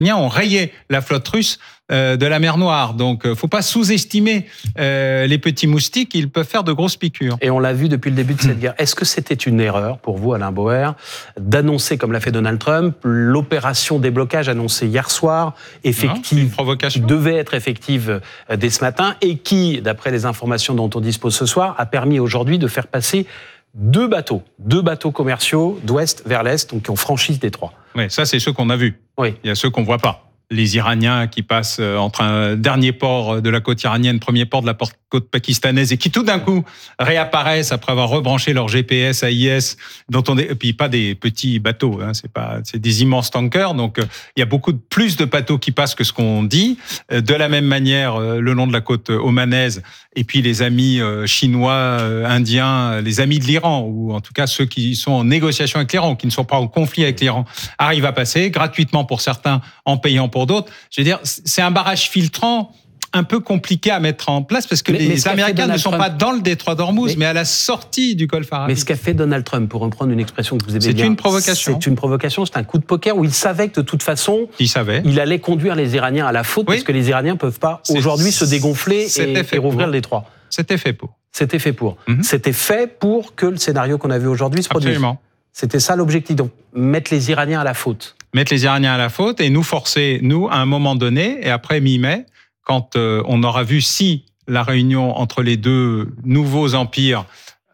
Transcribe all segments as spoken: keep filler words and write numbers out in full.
ont rayé la flotte russe euh, de la mer Noire. Donc, euh, faut pas sous-estimer euh, les petits moustiques. Ils peuvent faire de grosses piqûres. Et on l'a vu depuis le début de cette guerre. Est-ce que c'était une erreur pour vous, Alain Bauer, d'annoncer, comme l'a fait Donald Trump, l'opération déblocage annoncée hier soir, effective, non, qui devait être effective dès ce matin et qui, d'après les informations dont on dispose ce soir, a permis aujourd'hui de faire passer deux bateaux, deux bateaux commerciaux d'ouest vers l'est, donc qui ont franchi ce détroit. Oui, ça c'est ceux qu'on a vus. Oui. Il y a ceux qu'on voit pas. Les Iraniens qui passent entre un dernier port de la côte iranienne, premier port de la côte pakistanaise, et qui tout d'un coup réapparaissent après avoir rebranché leur G P S A I S, dont on est, et puis pas des petits bateaux, hein, c'est pas, c'est des immenses tankers. Donc il y a beaucoup de, plus de bateaux qui passent que ce qu'on dit. De la même manière, le long de la côte omanaise, et puis les amis chinois, indiens, les amis de l'Iran, ou en tout cas ceux qui sont en négociation avec l'Iran, qui ne sont pas en conflit avec l'Iran, arrivent à passer gratuitement pour certains, en payant pour d'autres. Je veux dire, c'est un barrage filtrant un peu compliqué à mettre en place parce que mais, les mais Américains ne sont Trump... pas dans le détroit d'Ormuz, mais, mais à la sortie du golfe Arabique. Mais ce qu'a fait Donald Trump, pour reprendre une expression que vous aimez bien, c'est une provocation. C'est une provocation, c'est un coup de poker où il savait que de toute façon, il savait, il allait conduire les Iraniens à la faute oui. parce que les Iraniens ne peuvent pas aujourd'hui se dégonfler et, et rouvrir le détroit. C'était fait pour. C'était fait pour. Mm-hmm. C'était fait pour que le scénario qu'on a vu aujourd'hui se produise. Absolument. C'était ça l'objectif, donc mettre les Iraniens à la faute. Mettre les Iraniens à la faute et nous forcer, nous, à un moment donné, et après mi-mai, quand euh, on aura vu si la réunion entre les deux nouveaux empires,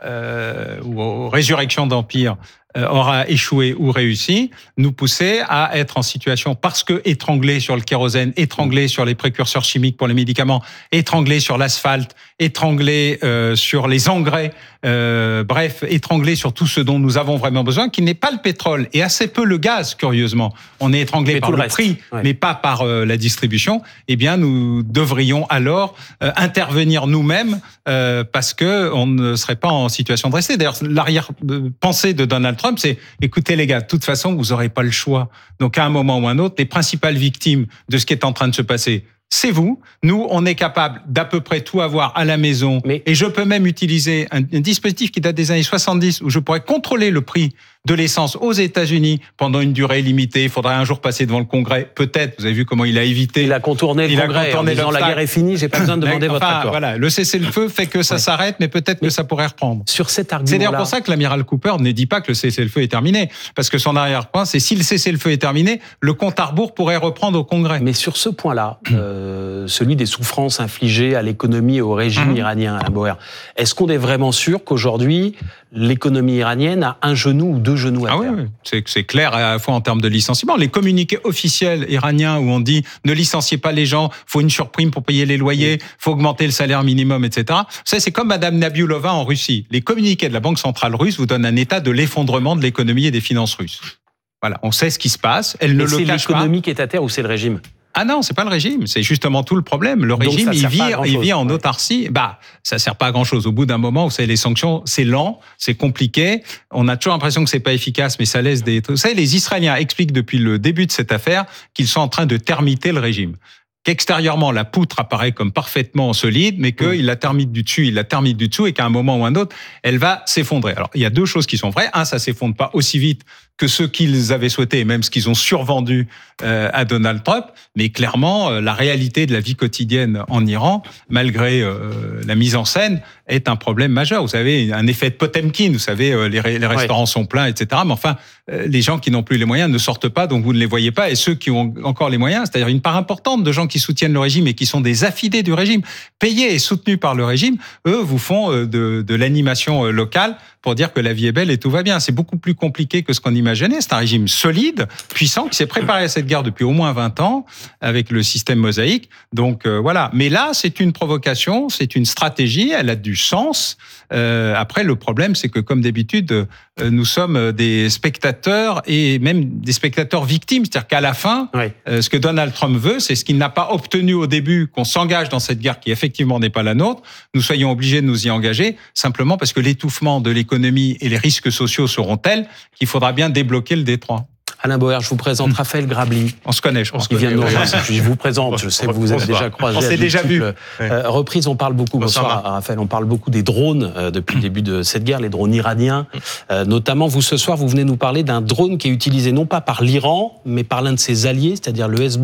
euh, ou résurrection d'empires, euh, aura échoué ou réussi, nous pousser à être en situation, parce que étranglés sur le kérosène, étranglés sur les précurseurs chimiques pour les médicaments, étranglés sur l'asphalte, étranglés euh, sur les engrais, euh, bref, étranglés sur tout ce dont nous avons vraiment besoin, qui n'est pas le pétrole et assez peu le gaz, curieusement. On est étranglé mais par le, le prix, ouais. mais pas par euh, la distribution. Eh bien, nous devrions alors euh, intervenir nous-mêmes euh, parce que on ne serait pas en situation de rester. D'ailleurs, l'arrière-pensée de Donald Trump, c'est « Écoutez les gars, de toute façon, vous n'aurez pas le choix. Donc, à un moment ou un autre, les principales victimes de ce qui est en train de se passer, c'est vous. Nous, on est capable d'à peu près tout avoir à la maison. Mais... Et je peux même utiliser un, un dispositif qui date des années soixante-dix où je pourrais contrôler le prix de l'essence aux États-Unis pendant une durée limitée. Il faudrait un jour passer devant le Congrès. Peut-être. Vous avez vu comment il a évité. Il a contourné le il Congrès a contourné en disant la guerre est finie, j'ai pas besoin de demander enfin, votre accord. Voilà, le cessez-le-feu fait que ça ouais. s'arrête, mais peut-être mais que ça pourrait reprendre. Sur cet argument-là. C'est d'ailleurs pour ça que l'amiral Cooper ne dit pas que le cessez-le-feu est terminé. Parce que son arrière-point, c'est si le cessez-le-feu est terminé, le compte à rebours pourrait reprendre au Congrès. Mais sur ce point-là, euh, celui des souffrances infligées à l'économie et au régime mmh. iranien, Alain Bauer, est-ce qu'on est vraiment sûr qu'aujourd'hui, l'économie iranienne a un genou ou deux genoux à ah terre? Oui, oui. C'est, c'est clair à la fois en termes de licenciement. Les communiqués officiels iraniens où on dit ne licenciez pas les gens, faut une surprime pour payer les loyers, faut augmenter le salaire minimum, et cetera. Ça, c'est comme Madame Nabiulova en Russie. Les communiqués de la Banque centrale russe vous donnent un état de l'effondrement de l'économie et des finances russes. Voilà, on sait ce qui se passe. Elle Mais ne le cache pas. C'est l'économie qui est à terre ou c'est le régime? Ah non, c'est pas le régime, c'est justement tout le problème. Le Donc régime, il vit, il vit en ouais. autarcie. Bah, ça sert pas à grand chose. Au bout d'un moment, vous savez, les sanctions, c'est lent, c'est compliqué. On a toujours l'impression que c'est pas efficace, mais ça laisse des. Vous savez, les Israéliens expliquent depuis le début de cette affaire qu'ils sont en train de termiter le régime. Qu'extérieurement, la poutre apparaît comme parfaitement solide, mais qu'il la termite du dessus, il la termite du dessous, et qu'à un moment ou un autre, elle va s'effondrer. Alors, il y a deux choses qui sont vraies. Un, ça s'effondre pas aussi vite que ce qu'ils avaient souhaité, et même ce qu'ils ont survendu euh, à Donald Trump. Mais clairement, euh, la réalité de la vie quotidienne en Iran, malgré euh, la mise en scène, est un problème majeur. Vous savez, un effet de Potemkin, vous savez, euh, les, les restaurants ouais. sont pleins, et cetera. Mais enfin, euh, les gens qui n'ont plus les moyens ne sortent pas, donc vous ne les voyez pas. Et ceux qui ont encore les moyens, c'est-à-dire une part importante de gens qui soutiennent le régime et qui sont des affidés du régime, payés et soutenus par le régime, eux vous font euh, de, de l'animation euh, locale pour dire que la vie est belle et tout va bien. C'est beaucoup plus compliqué que ce qu'on imaginait. C'est un régime solide, puissant, qui s'est préparé à cette guerre depuis au moins vingt ans, avec le système mosaïque. Donc euh, voilà. Mais là, c'est une provocation, c'est une stratégie, elle a du sens. Euh, après, le problème, c'est que comme d'habitude, euh, nous sommes des spectateurs et même des spectateurs victimes. C'est-à-dire qu'à la fin, oui. euh, ce que Donald Trump veut, c'est ce qu'il n'a pas obtenu au début, qu'on s'engage dans cette guerre qui effectivement n'est pas la nôtre. Nous soyons obligés de nous y engager, simplement parce que l'étouffement de l'économie et les risques sociaux seront tels qu'il faudra bien débloquer le détroit. Alain Bauer, je vous présente Raphaël Grabli. On se connaît, je pense. Il vient de nous rejoindre. Je vous présente, je sais que vous vous êtes déjà croisés. On s'est déjà vu. Euh, reprise, on parle beaucoup, bonsoir Raphaël, on parle beaucoup des drones euh, depuis le début de cette guerre, les drones iraniens. Euh, notamment, vous, ce soir, vous venez nous parler d'un drone qui est utilisé non pas par l'Iran, mais par l'un de ses alliés, c'est-à-dire le Hezbollah.